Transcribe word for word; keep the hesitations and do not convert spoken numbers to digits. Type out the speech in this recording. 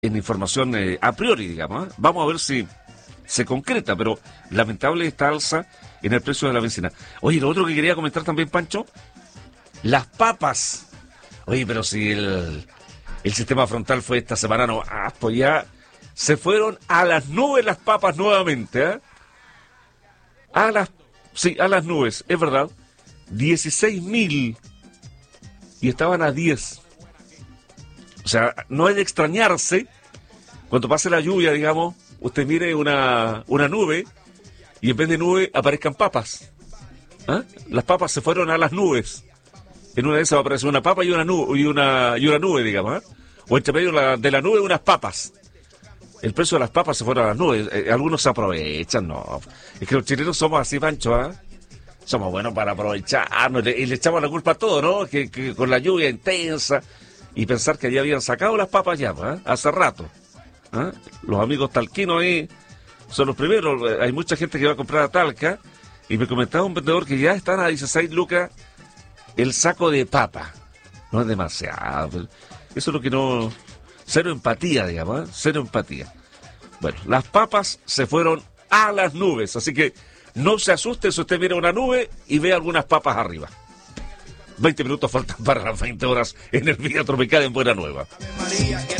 en información eh, a priori, digamos. ¿eh? Vamos a ver si se concreta, pero lamentable esta alza en el precio de la bencina. Oye, lo otro que quería comentar también, Pancho, las papas. Oye, pero si el, el sistema frontal fue esta semana, no, ah, pues ya se fueron a las nubes las papas nuevamente, ¿eh? A las, sí, a las nubes, es verdad. dieciséis mil y estaban a diez. O sea, no hay de extrañarse cuando pase la lluvia, digamos, usted mire una, una nube y en vez de nube aparezcan papas. ¿Ah? Las papas se fueron a las nubes. En una de esas va a aparecer una papa y una nube, y una, y una nube, digamos. ¿eh? O entre medio de la, de la nube unas papas. El precio de las papas se fueron a las nubes. Eh, algunos se aprovechan, no. Es que los chilenos somos así, Pancho, ¿ah? ¿eh? Somos buenos para aprovecharnos y le echamos la culpa a todo, ¿no? Que, que con la lluvia intensa y pensar que ya habían sacado las papas ya, ¿eh? Hace rato. ¿eh? Los amigos talquinos ahí son los primeros. Hay mucha gente que va a comprar a Talca y me comentaba un vendedor que ya están a dieciséis lucas el saco de papa. No es demasiado. Eso es lo que no... Cero empatía, digamos, ¿eh? Cero empatía. Bueno, las papas se fueron a las nubes, así que no se asuste si usted mira una nube y ve algunas papas arriba. veinte minutos faltan para las veinte horas en el Vía Tropical en Buena Nueva.